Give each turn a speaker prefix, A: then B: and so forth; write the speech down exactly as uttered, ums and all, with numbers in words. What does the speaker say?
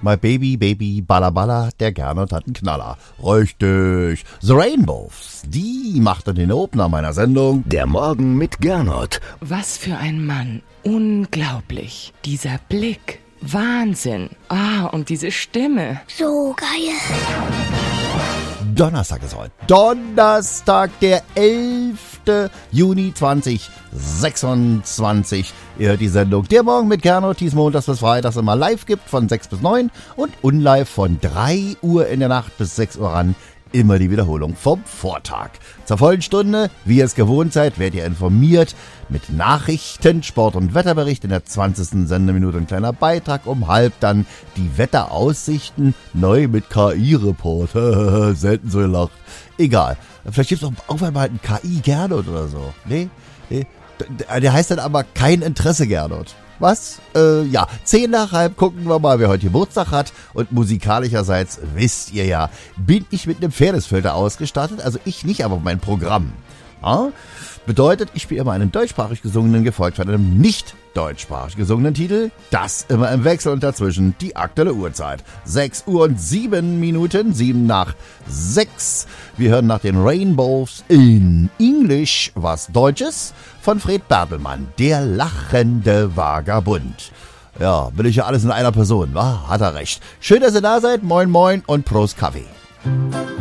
A: My Baby, Baby, Balla Balla, der Gernot hat einen Knaller. Richtig. The Rainbows, die machten den Opener meiner Sendung.
B: Der Morgen mit Gernot.
C: Was für ein Mann. Unglaublich. Dieser Blick. Wahnsinn. Ah, und diese Stimme.
D: So geil.
A: Donnerstag ist heute. Donnerstag, der elfte Juni zweitausendsechsundzwanzig. Ihr hört die Sendung Der Morgen mit Gernot, die es montags bis freitags immer live gibt von sechs bis neun und unlive von drei Uhr in der Nacht bis sechs Uhr ran. Immer die Wiederholung vom Vortag. Zur vollen Stunde, wie ihr es gewohnt seid, werdet ihr informiert mit Nachrichten, Sport- und Wetterbericht in der zwanzigsten Sendeminute. Ein kleiner Beitrag um halb, dann die Wetteraussichten, neu mit K I-Report. Selten so gelacht. Egal. Vielleicht gibt es auch irgendwann mal einen K I-Gernot oder so. Nee? Nee? Der heißt dann aber kein Interesse Gernot. Was? Äh, ja, zehn nach halb gucken wir mal, wer heute Geburtstag hat. Und musikalischerseits, wisst ihr ja, bin ich mit einem Fairness-Filter ausgestattet. Also ich nicht, aber mein Programm. Ja? Bedeutet, ich spiele immer einen deutschsprachig gesungenen, gefolgt von einem nicht deutschsprachig gesungenen Titel. Das immer im Wechsel und dazwischen die aktuelle Uhrzeit. sechs Uhr und sieben Minuten, sieben nach sechs. Wir hören nach den Rainbows in English was Deutsches von Fred Bertelmann, der lachende Vagabund. Ja, will ich ja alles in einer Person, wa? Hat er recht. Schön, dass ihr da seid. Moin, moin und Prost Kaffee.